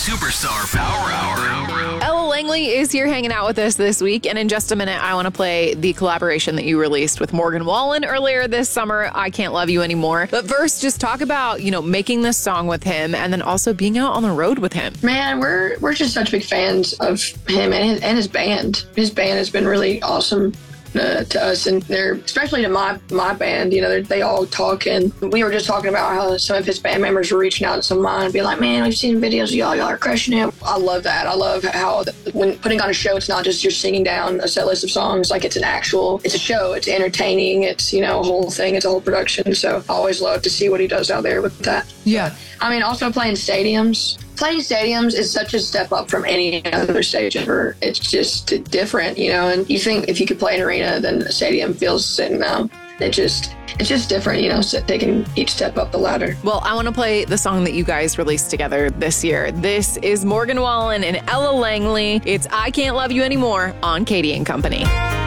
Superstar Power Hour. Ella Langley is here hanging out with us this week, and in just a minute, I want to play the collaboration that you released with Morgan Wallen earlier this summer, I Can't Love You Anymore. But first, just talk about, making this song with him and then also being out on the road with him. Man, we're just such big fans of him and his band. His band has been really awesome to us, and they're especially to my band. They all talk, and we were just talking about how some of his band members were reaching out to some of mine and being like, "Man, we've seen videos of y'all are crushing it." I love that. I love how when putting on a show, it's not just you're singing down a set list of songs. Like it's a show. It's entertaining. It's a whole thing. It's a whole production. So I always love to see what he does out there with that. Yeah. I mean, also playing stadiums. Playing stadiums is such a step up from any other stage ever. It's just different, and you think if you could play an arena, then a stadium feels, and it's just different, taking each step up the ladder. Well, I want to play the song that you guys released together this year. This is Morgan Wallen and Ella Langley. It's I Can't Love You Anymore on Katie and Company.